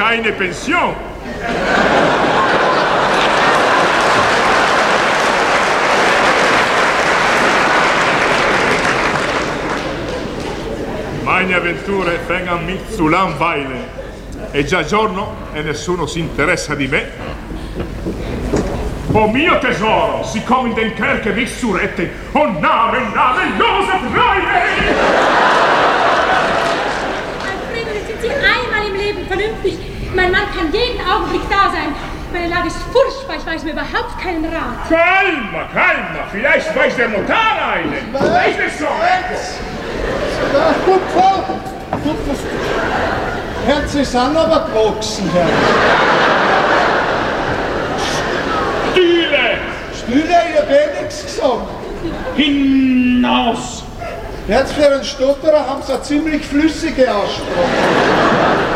keine Pension. Meine avventure vengono mich zu langweilen. È già giorno e nessuno si interessa di me. Oh mio tesoro, sie kommen den Kerker mich zu retten. Oh namenlose Freie! Alfredo, jetzt sind Sie einmal im Leben vernünftig. Mein Mann kann jeden Augenblick da sein. Meine Lage ist furchtbar, ich weiß mir überhaupt keinen Rat. Calma, vielleicht weiß der Notar einen. Vielleicht ist so. Gut, Frau. Herz ist auch noch aber gewachsen, Herr. Stühle, ich hab eh nichts gesagt. Hinaus! Jetzt für einen Stotterer haben sie eine ziemlich flüssige Aussprache.